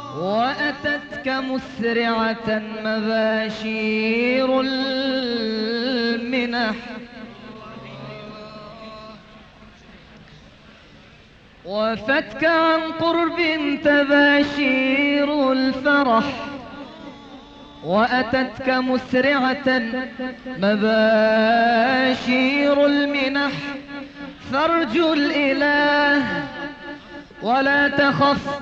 وأتتك مسرعة مباشير المنح، وفتك عن قرب تباشير الفرح، وأتتك مسرعة مباشير المنح. فارجو الإله ولا تخف